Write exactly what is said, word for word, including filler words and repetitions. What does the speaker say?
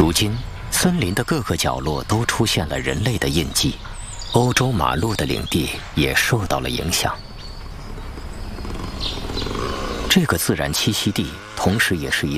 如今，森林的各个角落都出现了人类的印记，欧洲马鹿的领地也受到了影响。这个自然栖息地，同时也是一